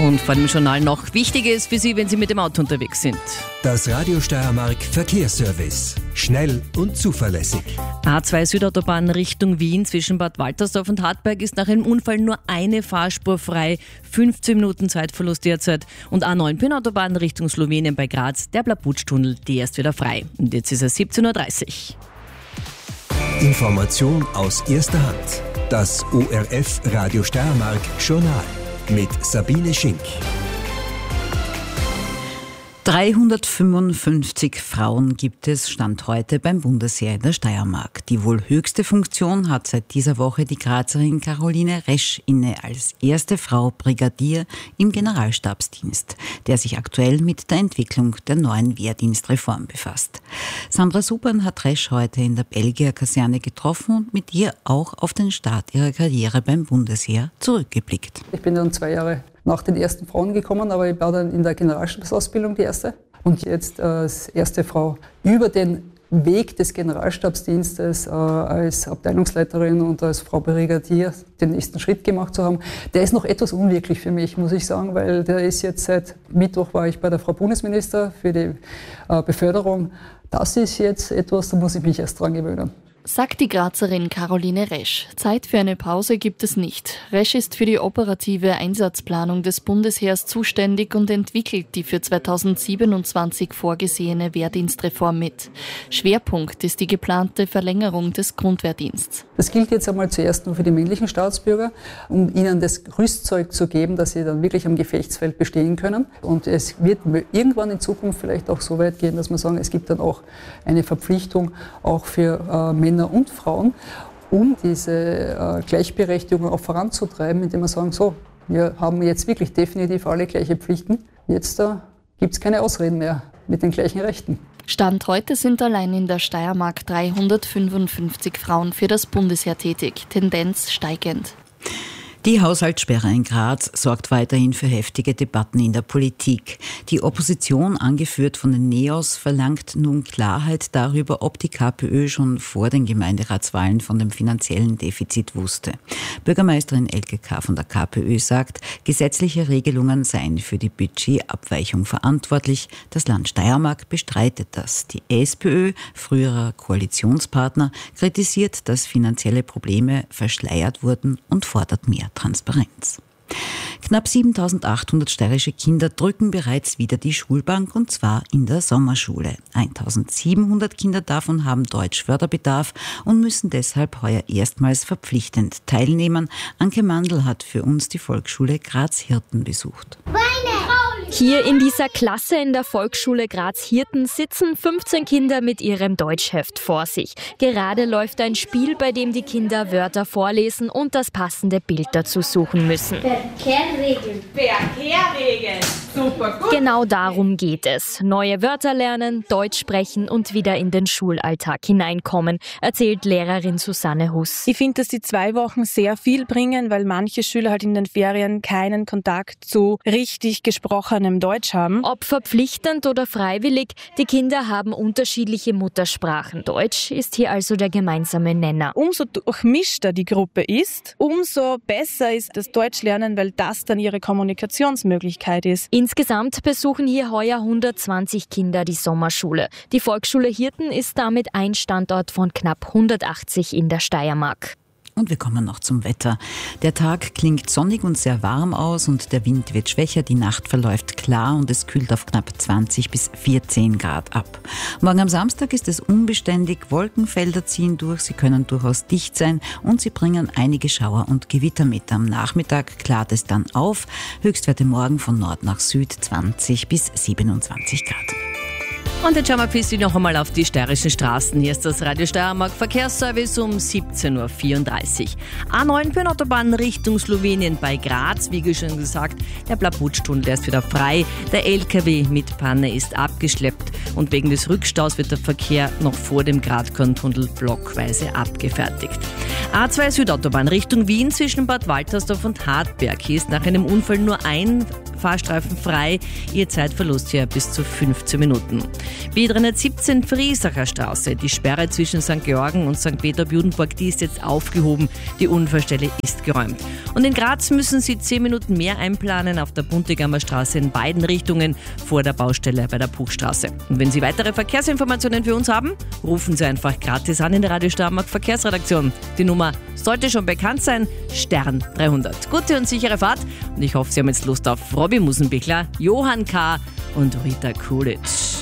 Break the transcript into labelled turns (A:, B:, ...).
A: Und vor dem Journal noch Wichtiges für Sie, wenn Sie mit dem Auto unterwegs sind.
B: Das Radio Steiermark Verkehrsservice. Schnell und zuverlässig.
A: A2 Südautobahn Richtung Wien zwischen Bad Waltersdorf und Hartberg ist nach einem Unfall nur eine Fahrspur frei. 15 Minuten Zeitverlust derzeit. Und A9 Pöhnautobahn Richtung Slowenien bei Graz, der Blabutsch-Tunnel, der ist wieder frei. Und jetzt ist es 17.30 Uhr.
B: Information aus erster Hand. Das ORF Radio Steiermark Journal mit Sabine Schink.
C: 355 Frauen gibt es Stand heute beim Bundesheer in der Steiermark. Die wohl höchste Funktion hat seit dieser Woche die Grazerin Caroline Resch inne als erste Frau Brigadier im Generalstabsdienst, der sich aktuell mit der Entwicklung der neuen Wehrdienstreform befasst. Sandra Subern hat Resch heute in der Belgier Kaserne getroffen und mit ihr auch auf den Start ihrer Karriere beim Bundesheer zurückgeblickt.
D: Ich bin dann 2 Jahre nach den ersten Frauen gekommen, aber ich war dann in der Generalstabsausbildung die erste. Und jetzt als erste Frau über den Weg des Generalstabsdienstes als Abteilungsleiterin und als Frau Brigadier den nächsten Schritt gemacht zu haben. Der ist noch etwas unwirklich für mich, muss ich sagen, weil der ist jetzt seit Mittwoch war ich bei der Frau Bundesminister für die Beförderung. Das ist jetzt etwas, da muss ich mich erst dran gewöhnen.
E: Sagt die Grazerin Caroline Resch. Zeit für eine Pause gibt es nicht. Resch ist für die operative Einsatzplanung des Bundesheers zuständig und entwickelt die für 2027 vorgesehene Wehrdienstreform mit. Schwerpunkt ist die geplante Verlängerung des Grundwehrdienstes.
D: Das gilt jetzt einmal zuerst nur für die männlichen Staatsbürger, um ihnen das Rüstzeug zu geben, dass sie dann wirklich am Gefechtsfeld bestehen können. Und es wird irgendwann in Zukunft vielleicht auch so weit gehen, dass wir sagen, es gibt dann auch eine Verpflichtung auch für Männer und Frauen, um diese Gleichberechtigung auch voranzutreiben, indem wir sagen, so, wir haben jetzt wirklich definitiv alle gleiche Pflichten. Jetzt gibt es keine Ausreden mehr mit den gleichen Rechten.
E: Stand heute sind allein in der Steiermark 355 Frauen für das Bundesheer tätig, Tendenz steigend.
C: Die Haushaltssperre in Graz sorgt weiterhin für heftige Debatten in der Politik. Die Opposition, angeführt von den NEOS, verlangt nun Klarheit darüber, ob die KPÖ schon vor den Gemeinderatswahlen von dem finanziellen Defizit wusste. Bürgermeisterin Elke K. von der KPÖ sagt, gesetzliche Regelungen seien für die Budgetabweichung verantwortlich. Das Land Steiermark bestreitet das. Die SPÖ, früherer Koalitionspartner, kritisiert, dass finanzielle Probleme verschleiert wurden und fordert mehr Transparenz. Knapp 7.800 steirische Kinder drücken bereits wieder die Schulbank, und zwar in der Sommerschule. 1.700 Kinder davon haben Deutschförderbedarf und müssen deshalb heuer erstmals verpflichtend teilnehmen. Anke Mandl hat für uns die Volksschule Graz-Hirten besucht.
F: Hier in dieser Klasse in der Volksschule Graz-Hirten sitzen 15 Kinder mit ihrem Deutschheft vor sich. Gerade läuft ein Spiel, bei dem die Kinder Wörter vorlesen und das passende Bild dazu suchen müssen.
G: Verkehrregeln. Super gut.
F: Genau darum geht es. Neue Wörter lernen, Deutsch sprechen und wieder in den Schulalltag hineinkommen, erzählt Lehrerin Susanne Huss.
H: Ich finde, dass die 2 Wochen sehr viel bringen, weil manche Schüler halt in den Ferien keinen Kontakt zu richtig gesprochenem Deutsch haben.
F: Ob verpflichtend oder freiwillig, die Kinder haben unterschiedliche Muttersprachen. Deutsch ist hier also der gemeinsame Nenner.
H: Umso durchmischter die Gruppe ist, umso besser ist das Deutschlernen, weil das dann ihre Kommunikationsmöglichkeit ist.
F: Insgesamt besuchen hier heuer 120 Kinder die Sommerschule. Die Volksschule Hirten ist damit ein Standort von knapp 180 in der Steiermark.
C: Und wir kommen noch zum Wetter. Der Tag klingt sonnig und sehr warm aus und der Wind wird schwächer. Die Nacht verläuft klar und es kühlt auf knapp 20 bis 14 Grad ab. Morgen am Samstag ist es unbeständig. Wolkenfelder ziehen durch. Sie können durchaus dicht sein und sie bringen einige Schauer und Gewitter mit. Am Nachmittag klart es dann auf. Höchstwerte morgen von Nord nach Süd 20 bis 27 Grad.
A: Und jetzt schauen wir für Sie noch einmal auf die steirischen Straßen. Hier ist das Radio Steiermark Verkehrsservice um 17.34 Uhr. A9 Pöhnautobahn Richtung Slowenien bei Graz. Wie schon gesagt, der Blabutsch-Tunnel, der ist wieder frei. Der LKW mit Panne ist abgeschleppt. Und wegen des Rückstaus wird der Verkehr noch vor dem Gradkorntunnel blockweise abgefertigt. A2 Südautobahn Richtung Wien zwischen Bad Waltersdorf und Hartberg. Hier ist nach einem Unfall nur ein Fahrstreifen frei. Ihr Zeitverlust hier bis zu 15 Minuten. B317 Friesacher Straße. Die Sperre zwischen St. Georgen und St. Peter ab Judenburg, die ist jetzt aufgehoben. Die Unfallstelle ist geräumt. Und in Graz müssen Sie 10 Minuten mehr einplanen auf der Buntegammer Straße in beiden Richtungen vor der Baustelle bei der Puchstraße. Und wenn Sie weitere Verkehrsinformationen für uns haben, rufen Sie einfach gratis an in der Radio Steiermark Verkehrsredaktion. Die Nummer sollte schon bekannt sein, Stern 300. Gute und sichere Fahrt und ich hoffe, Sie haben jetzt Lust auf Robbie Musenbichler, Johann K. und Rita Coolidge.